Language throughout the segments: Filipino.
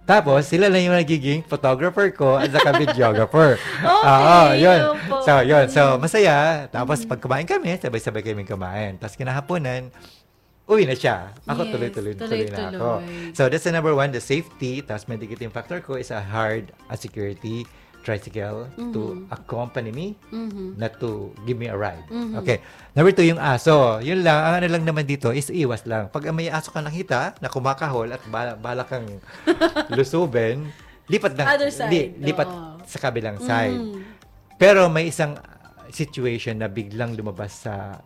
Tapos, sila lang yung nagiging photographer ko at saka videographer. Okay. Yun. Opo. So, masaya. Tapos, pag kumain kami, sabay-sabay kami kumain. Tapos, kinahaponan, uwi na siya. Ako Yes, tuloy-tuloy na ako. tuloy-tuloy. So, that's the number one, the safety. Tapos, mitigating factor ko is a hard security tricycle to accompany me, not to give me a ride. Okay. Number two, yung aso. Yun lang, ang ano lang naman dito is iwas lang. Pag may aso ka nakita na kumakahol at bala kang lusubin, lipat Other side. lipat Oo. sa kabilang side. Pero may isang situation na biglang lumabas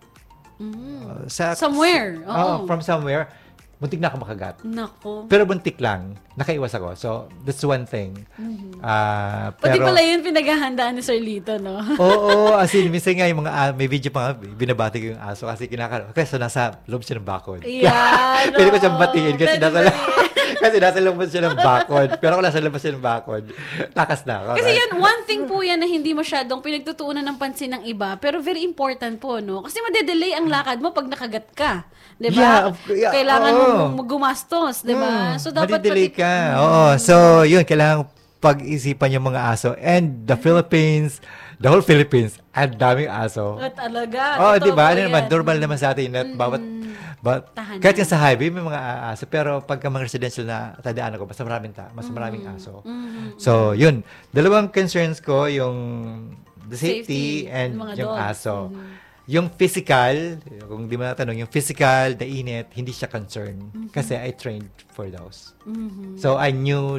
sa Somewhere. Oo. from somewhere, muntik na ako makagat. Nako. Pero buntik lang, nakaiwas ako. So, that's one thing. Pati pala yun pinaghahandaan ni Sir Lito, no? Oo, as in, minsan nga yung mga, may video pa nga, binabati ko yung aso kasi so nasa loob siya ng bakod. Yeah, Pwede ko siyang batiin kasi Pwede nasa, batiin. kasi nasa labas siya ng bakod. Pero kung nasa labas siya ng bakod, takas na ako. Kasi yan, one thing po yan na hindi masyadong pinagtutuunan ng pansin ng iba, pero very important po, no? Kasi madedelay ang lakad mo pag nakagat ka. Diba? Yeah, Kailangan oo. mong gumastos, diba? So, dapat madidelay ka. Oo. So, yun, kailangan pag-isipan yung mga aso. And the Philippines, the whole Philippines, ang daming aso. Talaga. Oh, totoo di ba? po Ano yan. naman, normal naman sa atin na Tahanan. kahit yung sa highway, may mga aso. Pero pagka mga residential na tadaanan ko, mas maraming aso. So, yun. Dalawang concerns ko, yung the safety and mga yung dogs. aso. Yung physical, kung di mo natanong, yung physical, the init, hindi siya concern. Kasi I trained for those. So, I knew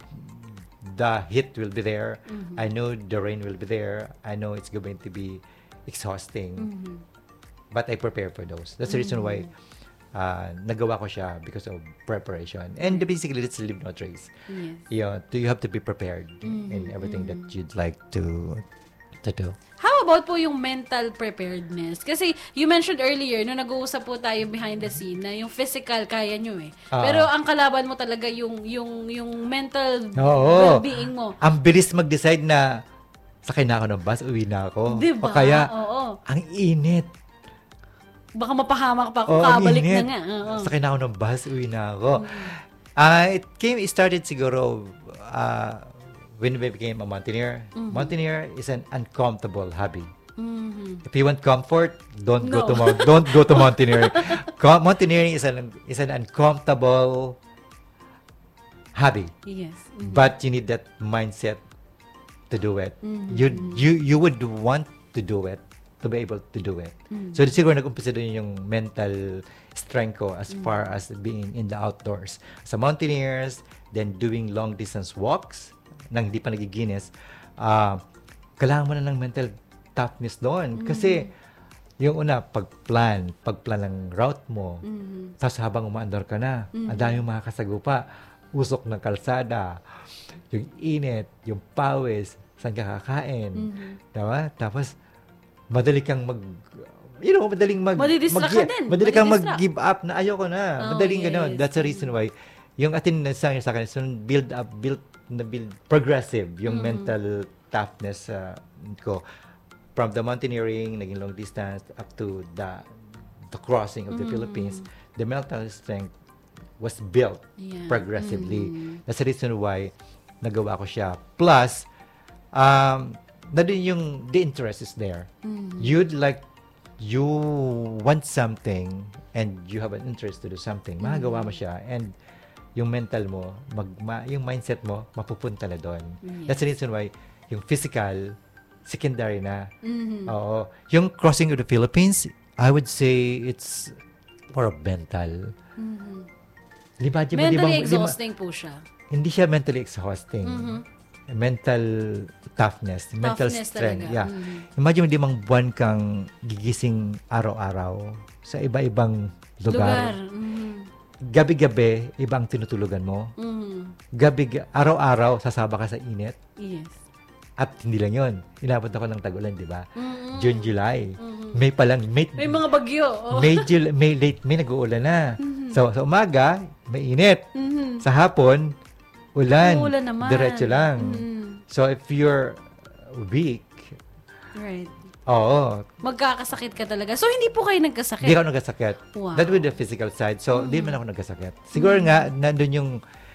the heat will be there. I know the rain will be there. I know it's going to be exhausting. But I prepare for those. That's the reason why nagawa ko siya because of preparation. And basically, let's leave no trace. Yes. You have to be prepared in everything that you'd like to do. How about po yung mental preparedness? Kasi you mentioned earlier, nung nag-uusap po tayo behind the scene, na yung physical kaya nyo eh. Pero ang kalaban mo talaga yung mental well-being mo. Ang bilis mag-decide na sakay na ako ng bus, uwi na ako. Diba? O kaya, Oo. ang init. Baka mapahamak pa kung Ang kabalik na init. nga. Oo. Sakay na ako ng bus, uwi na ako. It started siguro when we became a mountaineer. Mountaineer is an uncomfortable hobby. If you want comfort, don't go to mountaineering. Mountaineering is an uncomfortable hobby. Yes. But you need that mindset to do it. You would want to do it to be able to do it. So siguro nag-umpisa din yung mental strength ko as far as being in the outdoors. Sa mountaineers, then doing long distance walks nang hindi pa nagiginis, kailangan mo na ng mental toughness doon. Kasi, yung una, pagplan ng route mo, tapos habang umaandar ka na, ang daming mga kasagupa, usok ng kalsada, yung init, yung pawis, saan ka kakain, diba? Tapos, madali kang Madidistract ka din. madali kang mag-give up na ayoko na. Madaling ganun. That's the reason why yung atin na sa akin, so build progressive yung mental toughness ko from the mountaineering, naging long distance up to the crossing of the Philippines. The mental strength was built progressively. That's the reason why nagawa ko siya. Plus, na din yung the interest is there. You want something and you have an interest to do something. Magagawa mo siya and yung mental mo, yung mindset mo, mapupunta na doon. That's the reason why yung physical, secondary na. Oo. Yung crossing of the Philippines, I would say it's more of mental. Mentally exhausting po siya. Hindi siya mentally exhausting. Mental toughness, mental strength. Talaga. Yeah. Imagine 5 buwan kang gigising araw-araw sa iba-ibang lugar. Gabi-gabi, ibang tinutulugan mo. Araw-araw, sasaba ka sa init. Yes. At hindi lang yun. Inabot ako ng tag-ulan, di ba? June, July. May pa lang. May mga bagyo. Oh. May nag-uulan na. So, sa umaga, may init. Sa hapon, ulan. Uulan naman. Diretso lang. So, if you're weak, right. Oo. Magkakasakit ka talaga. So, hindi po kayo nagkasakit? Hindi ako nagkasakit. Wow. That with the physical side. So, hindi man ako nagkasakit. Siguro nga, nandun yung